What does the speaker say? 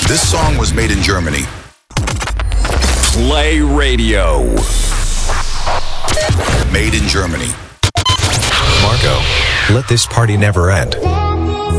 This song was made in Germany. Play Radio. Made in Germany. Marco, let this party never end.